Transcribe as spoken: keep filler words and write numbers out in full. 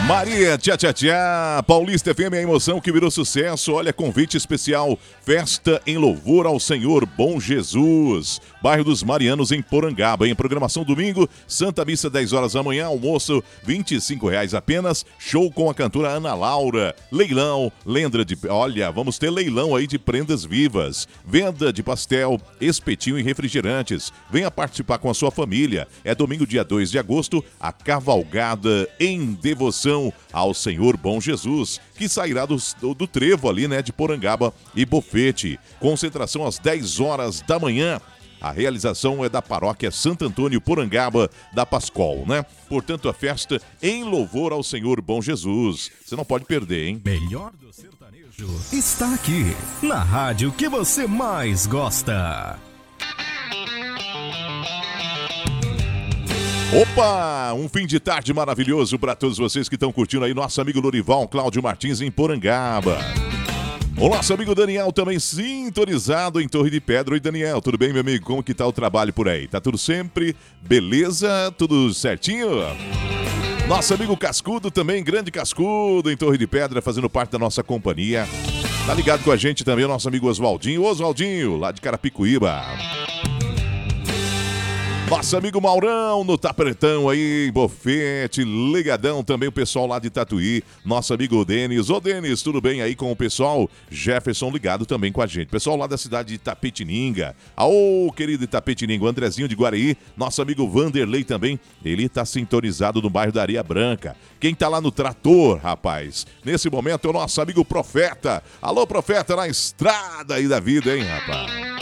Maria, tchá, tchá, tchá, Paulista F M, a emoção que virou sucesso. Olha, convite especial, festa em louvor ao Senhor Bom Jesus. Bairro dos Marianos, em Porangaba. Em programação domingo, Santa Missa, dez horas da manhã, almoço, vinte e cinco reais apenas. Show com a cantora Ana Laura. Leilão, lenda de... Olha, vamos ter leilão aí de prendas vivas. Venda de pastel, espetinho e refrigerantes. Venha participar com a sua família. É domingo, dia dois de agosto, a cavalgada em devoção ao Senhor Bom Jesus, que sairá do, do trevo ali, né, de Porangaba e Bofete. Concentração às dez horas da manhã. A realização é da paróquia Santo Antônio Porangaba da Pascol, né? Portanto, a festa em louvor ao Senhor Bom Jesus. Você não pode perder, hein? Melhor do sertanejo está aqui, na rádio que você mais gosta. Opa, um fim de tarde maravilhoso para todos vocês que estão curtindo aí. Nosso amigo Lorival Cláudio Martins em Porangaba. O nosso amigo Daniel também sintonizado em Torre de Pedra. Oi, Daniel, tudo bem, meu amigo? Como que tá o trabalho por aí? Tá tudo sempre? Beleza? Tudo certinho? Nosso amigo Cascudo também, grande Cascudo em Torre de Pedra, fazendo parte da nossa companhia. Tá ligado com a gente também o nosso amigo Oswaldinho. Oswaldinho, lá de Carapicuíba. Nosso amigo Maurão no Tapretão aí, Bofete, ligadão também o pessoal lá de Tatuí. Nosso amigo Denis. Ô Denis, tudo bem aí com o pessoal? Jefferson ligado também com a gente. Pessoal lá da cidade de Itapetininga. Ô, querido Itapetininga, o Andrezinho de Guaraí. Nosso amigo Vanderlei também. Ele tá sintonizado no bairro da Areia Branca. Quem tá lá no trator, rapaz? Nesse momento é o nosso amigo Profeta. Alô, Profeta, na estrada aí da vida, hein, rapaz?